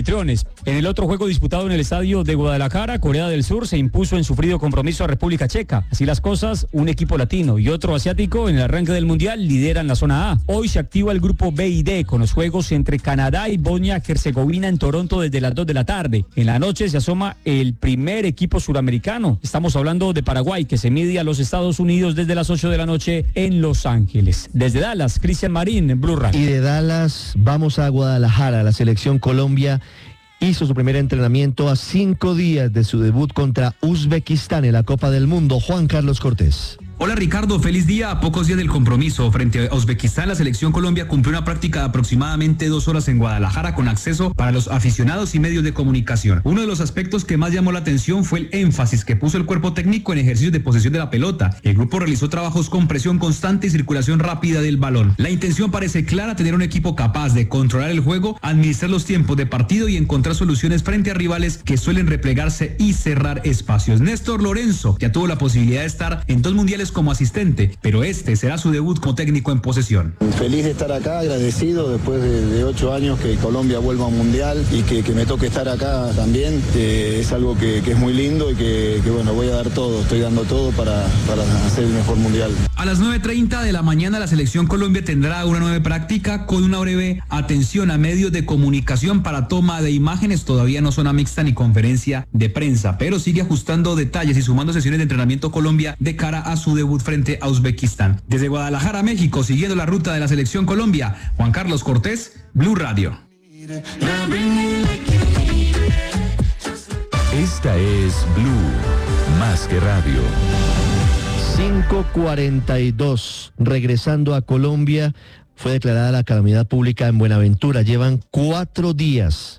anfitriones. En el otro juego disputado en el estadio de Guadalajara, Corea del Sur se impuso en sufrido compromiso a República Checa. Así las cosas, un equipo latino y otro asiático en el arranque del Mundial lideran la zona A. Hoy se activa el grupo B y D con los juegos entre Canadá y Bosnia-Herzegovina en Toronto desde las 2 de la tarde. En la noche se asoma el primer equipo suramericano. Estamos hablando de Paraguay, que se mide a los Estados Unidos desde las 8 de la noche en Los Ángeles. Desde Dallas, Cristian Marín, Blue Radio. Y de Dallas vamos a Guadalajara. La selección Colombia hizo su primer entrenamiento a 5 días de su debut contra Uzbekistán en la Copa del Mundo. Juan Carlos Cortés. Hola Ricardo, feliz día. A pocos días del compromiso frente a Uzbekistán, la selección Colombia cumplió una práctica de aproximadamente 2 horas en Guadalajara con acceso para los aficionados y medios de comunicación. Uno de los aspectos que más llamó la atención fue el énfasis que puso el cuerpo técnico en ejercicios de posesión de la pelota. El grupo realizó trabajos con presión constante y circulación rápida del balón. La intención parece clara: tener un equipo capaz de controlar el juego, administrar los tiempos de partido y encontrar soluciones frente a rivales que suelen replegarse y cerrar espacios. Néstor Lorenzo ya tuvo la posibilidad de estar en 2 mundiales como asistente, pero este será su debut como técnico en posesión. Feliz de estar acá, agradecido después de 8 años que Colombia vuelva a un mundial y que me toque estar acá también. Es algo que es muy lindo y que bueno, voy a dar todo, estoy dando todo para hacer el mejor mundial. A las 9:30 de la mañana la selección Colombia tendrá una nueva práctica con una breve atención a medios de comunicación para toma de imágenes. Todavía no zona mixta ni conferencia de prensa, pero sigue ajustando detalles y sumando sesiones de entrenamiento Colombia de cara a su debut frente a Uzbekistán. Desde Guadalajara, México, siguiendo la ruta de la selección Colombia, Juan Carlos Cortés, Blue Radio. Esta es Blue, más que radio. 5:42. Regresando a Colombia, fue declarada la calamidad pública en Buenaventura. Llevan 4 días.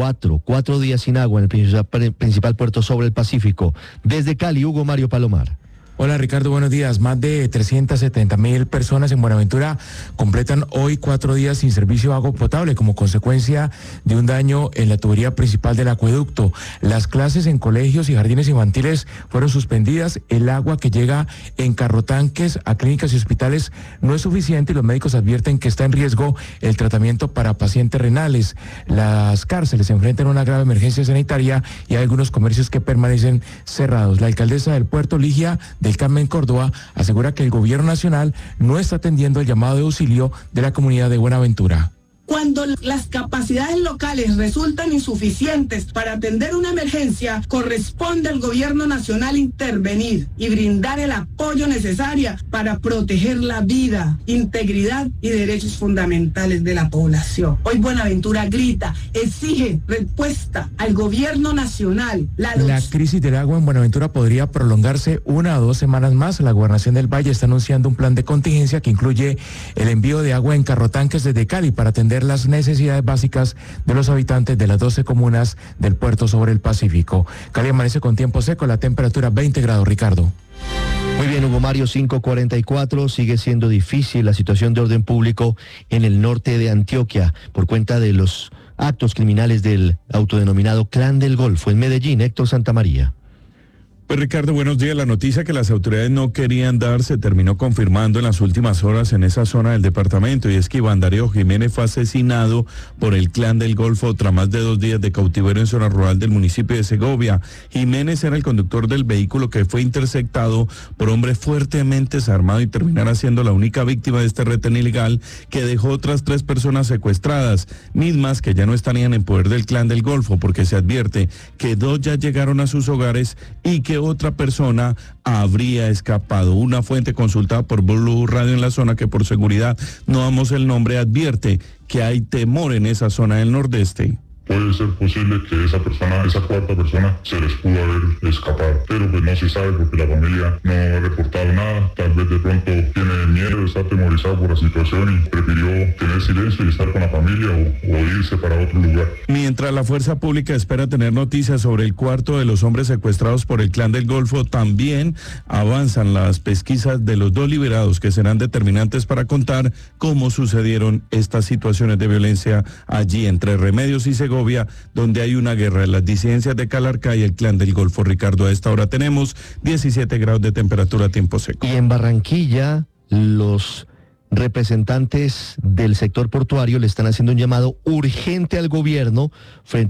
4 días sin agua en el principal puerto sobre el Pacífico. Desde Cali, Hugo Mario Palomar. Hola Ricardo, buenos días. Más de 370,000 personas en Buenaventura completan hoy 4 días sin servicio de agua potable como consecuencia de un daño en la tubería principal del acueducto. Las clases en colegios y jardines infantiles fueron suspendidas. El agua que llega en carrotanques a clínicas y hospitales no es suficiente y los médicos advierten que está en riesgo el tratamiento para pacientes renales. Las cárceles se enfrentan a una grave emergencia sanitaria y hay algunos comercios que permanecen cerrados. La alcaldesa del puerto, Ligia del Carmen Córdoba, asegura que el gobierno nacional no está atendiendo el llamado de auxilio de la comunidad de Buenaventura. Cuando las capacidades locales resultan insuficientes para atender una emergencia, corresponde al gobierno nacional intervenir y brindar el apoyo necesario para proteger la vida, integridad y derechos fundamentales de la población. Hoy Buenaventura grita, exige respuesta al gobierno nacional. La crisis del agua en Buenaventura podría prolongarse 1 o 2 semanas más. La Gobernación del Valle está anunciando un plan de contingencia que incluye el envío de agua en carrotanques desde Cali para atender las necesidades básicas de los habitantes de las 12 comunas del puerto sobre el Pacífico. Cali amanece con tiempo seco, la temperatura 20 grados, Ricardo. Muy bien, Hugo Mario, 5:44. Sigue siendo difícil la situación de orden público en el norte de Antioquia por cuenta de los actos criminales del autodenominado Clan del Golfo. En Medellín, Héctor Santamaría. Pues Ricardo, buenos días. La noticia que las autoridades no querían dar se terminó confirmando en las últimas horas en esa zona del departamento, y es que Iván Darío Jiménez fue asesinado por el Clan del Golfo tras más de 2 días de cautiverio en zona rural del municipio de Segovia. Jiménez era el conductor del vehículo que fue interceptado por hombres fuertemente armados y terminaron siendo la única víctima de este retén ilegal que dejó otras 3 personas secuestradas, mismas que ya no estarían en poder del Clan del Golfo, porque se advierte que 2 ya llegaron a sus hogares y que otra persona habría escapado. Una fuente consultada por Blue Radio en la zona, que por seguridad no damos el nombre, advierte que hay temor en esa zona del nordeste. Puede ser posible que esa cuarta persona se les pudo haber escapado, pero pues no se sabe porque la familia no ha reportado nada. Tal vez de pronto tiene miedo, está atemorizado por la situación y prefirió tener silencio y estar con la familia o irse para otro lugar. Mientras la fuerza pública espera tener noticias sobre el cuarto de los hombres secuestrados por el Clan del Golfo, también avanzan las pesquisas de los 2 liberados que serán determinantes para contar cómo sucedieron estas situaciones de violencia allí entre Remedios y Segovia, donde hay una guerra de las disidencias de Calarcá y el Clan del Golfo. Ricardo, a esta hora tenemos 17 grados de temperatura a tiempo seco. Y en Barranquilla, los representantes del sector portuario le están haciendo un llamado urgente al gobierno frente